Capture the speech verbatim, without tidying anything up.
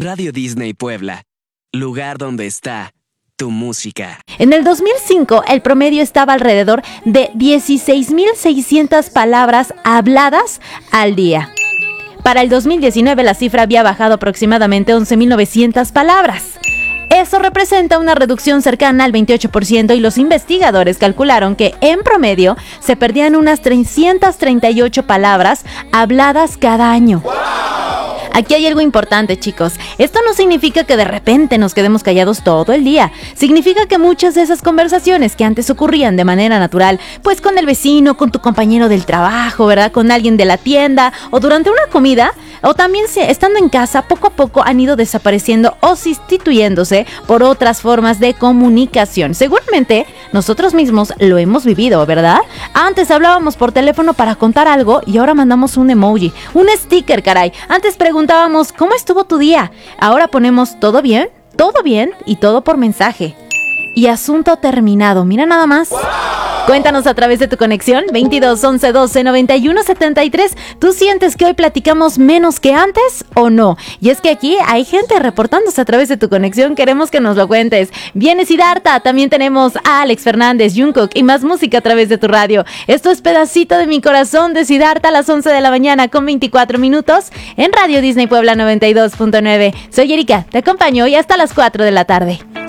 Radio Disney Puebla, lugar donde está tu música. En el dos mil cinco, el promedio estaba alrededor de dieciséis mil seiscientas palabras habladas al día. Para el dos mil diecinueve, la cifra había bajado aproximadamente once mil novecientas palabras. Eso representa una reducción cercana al veintiocho por ciento y los investigadores calcularon que, en promedio, se perdían unas trescientas treinta y ocho palabras habladas cada año. Aquí hay algo importante, chicos. Esto no significa que de repente nos quedemos callados todo el día. Significa que muchas de esas conversaciones que antes ocurrían de manera natural, pues con el vecino, con tu compañero del trabajo, ¿verdad? Con alguien de la tienda o durante una comida, o también estando en casa, poco a poco han ido desapareciendo o sustituyéndose por otras formas de comunicación. Seguramente nosotros mismos lo hemos vivido, ¿verdad? Antes hablábamos por teléfono para contar algo y ahora mandamos un emoji, un sticker, caray. Antes preguntábamos, ¿cómo estuvo tu día? Ahora ponemos todo bien, todo bien y todo por mensaje. Y asunto terminado. Mira nada más. ¡Wow! Cuéntanos a través de tu conexión veintidós once doce noventa y uno setenta y tres. ¿Tú sientes que hoy platicamos menos que antes o no? Y es que aquí hay gente reportándose a través de tu conexión. Queremos que nos lo cuentes. Viene Siddhartha. También tenemos a Alex Fernández, Jungkook y más música a través de tu radio. Esto es Pedacito de mi Corazón de Siddhartha a las once de la mañana con veinticuatro minutos en Radio Disney Puebla noventa y dos punto nueve. Soy Erika. Te acompaño hoy hasta las cuatro de la tarde.